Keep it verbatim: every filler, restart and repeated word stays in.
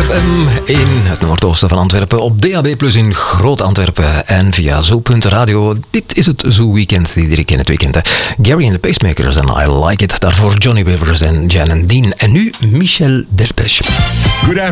F M in het noordoosten van Antwerpen, op D A B plus in Groot-Antwerpen en via Zo punt radio. Dit is het Zo Weekend, iedere keer in het weekend. Hè. Gary and the Pacemakers en I Like It. Daarvoor Johnny Rivers en Jan en Dean. En nu Michel Delpech. Good